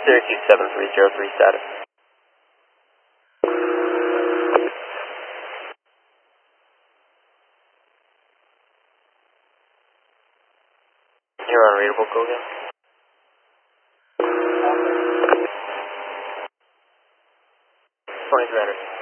Syracuse 7303 status. You're unreadable, go again. 2300.